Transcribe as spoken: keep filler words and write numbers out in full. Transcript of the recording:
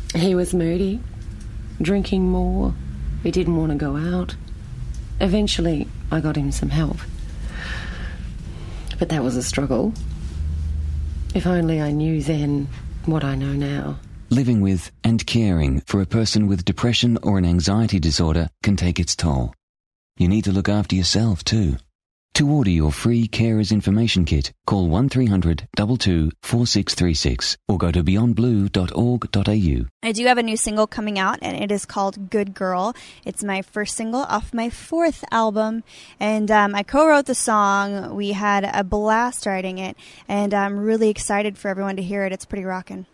He was moody, drinking more. He didn't want to go out. Eventually, I got him some help. But that was a struggle. If only I knew then what I know now. Living with and caring for a person with depression or an anxiety disorder can take its toll. You need to look after yourself too. To order your free Carers Information Kit, call one three hundred two two four six three six or go to beyond blue dot org dot a u. I do have a new single coming out, and it is called Good Girl. It's my first single off my fourth album, and um, I co-wrote the song. We had a blast writing it, and I'm really excited for everyone to hear it. It's pretty rockin'.